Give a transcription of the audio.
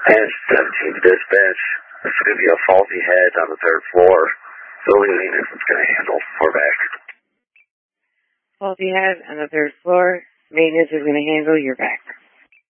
And 17 to dispatch. This is going to be a faulty head on the 3rd floor. Building maintenance is going to handle. We're back. Faulty head on the 3rd floor. Maintenance is going to handle. You're back.